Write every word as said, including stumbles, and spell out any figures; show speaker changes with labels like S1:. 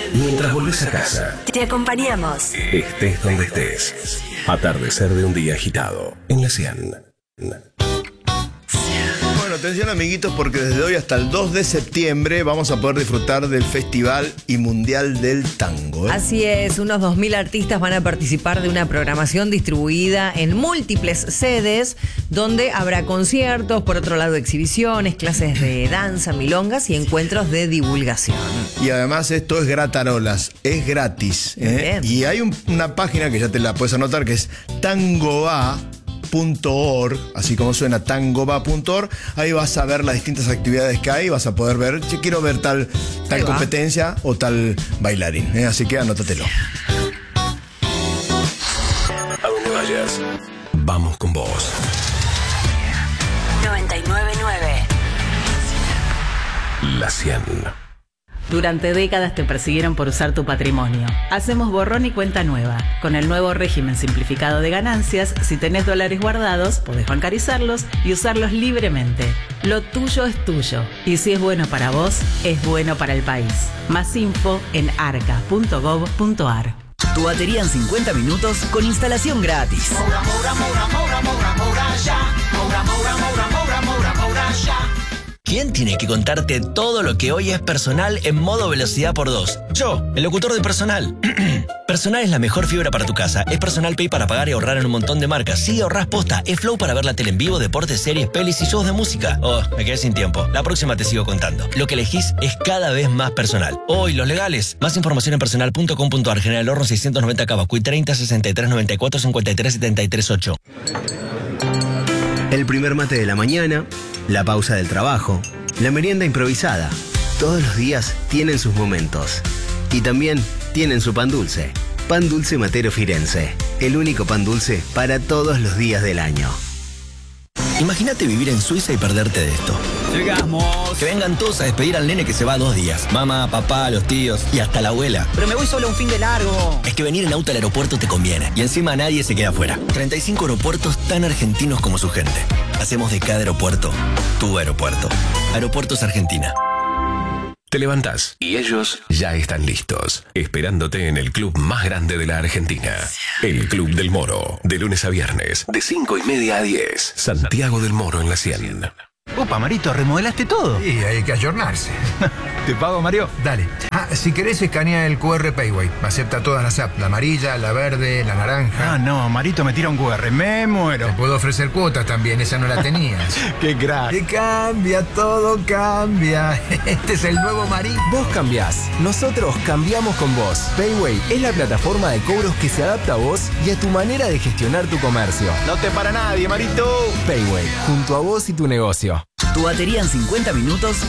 S1: Mientras volvés a casa,
S2: te acompañamos.
S1: Estés donde estés. Atardecer de un día agitado en la cien.
S3: Bueno, atención amiguitos, porque desde hoy hasta el dos de septiembre vamos a poder disfrutar del Festival y Mundial del Tango, ¿eh?
S4: Así es, unos dos mil artistas van a participar de una programación distribuida en múltiples sedes, donde habrá conciertos, por otro lado exhibiciones, clases de danza, milongas y encuentros de divulgación.
S3: Y además esto es gratarolas, es gratis, ¿eh? Y hay un- una página que ya te la puedes anotar, que es tangoba punto org, así como suena, tangoba punto org. Ahí vas a ver las distintas actividades que hay, vas a poder ver, che, quiero ver tal, tal competencia o tal bailarín, ¿eh? Así que anótatelo.
S1: A donde vayas, vamos con vos.
S2: noventa y nueve punto nueve.
S1: La cien.
S5: Durante décadas te persiguieron por usar tu patrimonio. Hacemos borrón y cuenta nueva. Con el nuevo régimen simplificado de ganancias, si tenés dólares guardados, podés bancarizarlos y usarlos libremente. Lo tuyo es tuyo. Y si es bueno para vos, es bueno para el país. Más info en arca punto gov punto ar.
S6: Tu batería en cincuenta minutos con instalación gratis.
S7: Moura, Moura, Moura, Moura, Moura, Moura, ya. Moura, Moura, Moura, Moura, Moura, Moura, ya.
S6: ¿Quién tiene que contarte todo lo que hoy es Personal en modo velocidad por dos? Yo, el locutor de Personal. Personal es la mejor fibra para tu casa. Es Personal Pay para pagar y ahorrar en un montón de marcas. Sí, ahorrás posta. Es Flow para ver la tele en vivo, deportes, series, pelis y shows de música. Oh, me quedé sin tiempo. La próxima te sigo contando. Lo que elegís es cada vez más personal. Hoy, los legales. Más información en personal punto com punto ar. General Horno seiscientos noventa Cavacuy treinta sesenta y tres noventa y cuatro cincuenta y tres setenta y tres ocho.
S8: El primer mate de la mañana, la pausa del trabajo, la merienda improvisada. Todos los días tienen sus momentos. Y también tienen su pan dulce. Pan Dulce Matero Firenze. El único pan dulce para todos los días del año.
S6: Imagínate vivir en Suiza y perderte de esto.
S9: Llegamos.
S6: Que vengan todos a despedir al nene que se va dos días. Mamá, papá, los tíos y hasta la abuela.
S9: Pero me voy solo un fin de largo.
S6: Es que venir en auto al aeropuerto te conviene. Y encima nadie se queda afuera. treinta y cinco aeropuertos tan argentinos como su gente. Hacemos de cada aeropuerto tu aeropuerto. Aeropuertos Argentina.
S1: Te levantás y ellos ya están listos, esperándote en el club más grande de la Argentina. El Club del Moro, de lunes a viernes, de cinco y media a diez. Santiago del Moro en la cien.
S10: Opa, Marito, ¿remodelaste todo?
S11: Sí, hay que ayornarse.
S10: ¿Te pago, Mario?
S11: Dale. Ah, si querés escanea el cu erre Payway. Acepta todas las apps. La amarilla, la verde, la naranja.
S10: Ah, no, Marito me tira un cu erre. Me muero.
S11: Te puedo ofrecer cuotas también. Esa no la tenías.
S10: ¡Qué crack!
S11: Que cambia, todo cambia. Este es el nuevo Marito.
S12: Vos cambiás. Nosotros cambiamos con vos. Payway es la plataforma de cobros que se adapta a vos y a tu manera de gestionar tu comercio.
S10: No te para nadie, Marito.
S12: Payway, junto a vos y tu negocio.
S6: Tu batería en cincuenta minutos